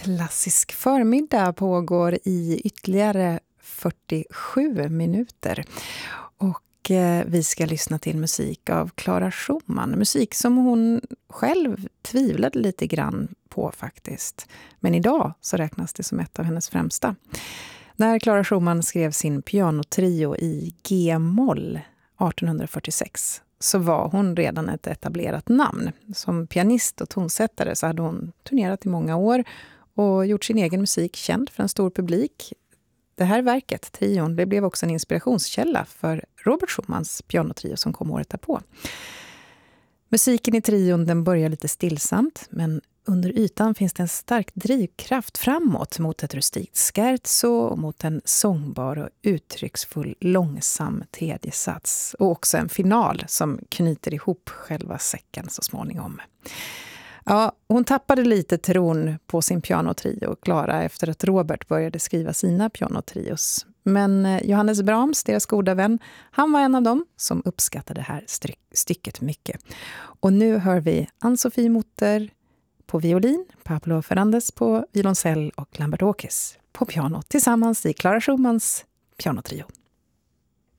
Klassisk förmiddag pågår i ytterligare 47 minuter. Och vi ska lyssna till musik av Clara Schumann. Musik som hon själv tvivlade lite grann på faktiskt. Men idag så räknas det som ett av hennes främsta. När Clara Schumann skrev sin pianotrio i G-moll 1846 så var hon redan ett etablerat namn. Som pianist och tonsättare så hade hon turnerat i många år och gjort sin egen musik känd för en stor publik. Det här verket, trion, det blev också en inspirationskälla för Robert Schumanns pianotrio som kom året därpå. Musiken i trion den börjar lite stillsamt, men under ytan finns det en stark drivkraft framåt mot ett rustikt scherzo och mot en sångbar och uttrycksfull långsam tredje sats. Och också en final som knyter ihop själva säcken så småningom. Ja, hon tappade lite tron på sin pianotrio, Clara, efter att Robert började skriva sina pianotrios. Men Johannes Brahms, deras goda vän, han var en av dem som uppskattade det här stycket mycket. Och nu hör vi Ann-Sofie Mutter på violin, Pablo Fernández på violoncell och Lambert Åkes på piano tillsammans i Clara Schumanns pianotrio.